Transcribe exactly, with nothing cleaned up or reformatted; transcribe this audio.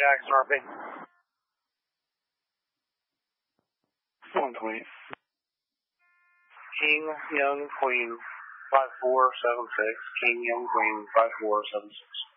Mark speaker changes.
Speaker 1: Jackson R P.
Speaker 2: one twenty.
Speaker 1: King, Young, Queen, five four seven six. King, Young, Queen, five four seven six.